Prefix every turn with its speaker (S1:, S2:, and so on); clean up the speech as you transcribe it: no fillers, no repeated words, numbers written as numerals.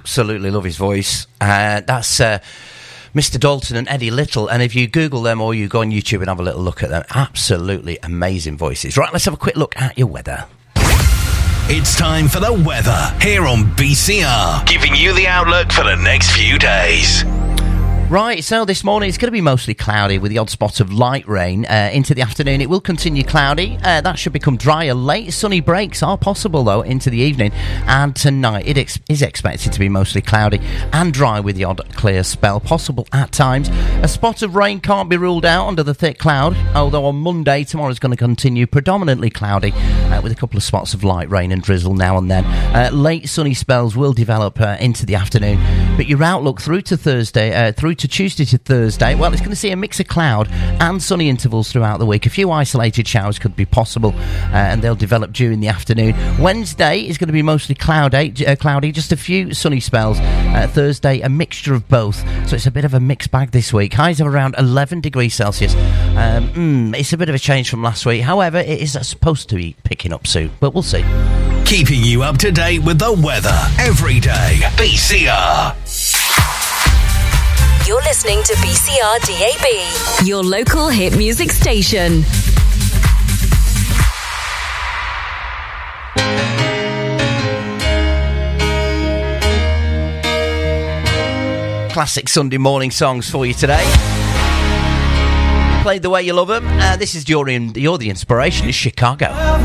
S1: absolutely love his voice. That's Mr. Dalton and Eddie Little, and if you Google them or you go on YouTube and have a little look at them, absolutely amazing voices. Right, let's have a quick look at your weather.
S2: It's time for the weather here on BCR, giving you the outlook for the next few days.
S1: Right, so this morning it's going to be mostly cloudy with the odd spot of light rain. Into the afternoon it will continue cloudy. That should become drier. Late sunny breaks are possible though into the evening. And tonight it is expected to be mostly cloudy and dry with the odd clear spell possible at times. A spot of rain can't be ruled out under the thick cloud, although on Monday tomorrow's going to continue predominantly cloudy with a couple of spots of light rain and drizzle now and then. Late sunny spells will develop into the afternoon, but your outlook through to Thursday, through to Tuesday to Thursday, well, it's going to see a mix of cloud and sunny intervals throughout the week. A few isolated showers could be possible, and they'll develop during the afternoon. Wednesday is going to be mostly cloudy, just a few sunny spells. Thursday, a mixture of both, so it's a bit of a mixed bag this week. Highs of around 11 degrees Celsius. It's a bit of a change from last week. However, it is supposed to be picking up soon, but we'll see.
S2: Keeping you up to date with the weather every day. BCR.
S3: You're listening to BCR DAB, your local hit music station.
S1: Classic Sunday morning songs for you today. Played the way you love them. This is You're the Inspiration. It's Chicago.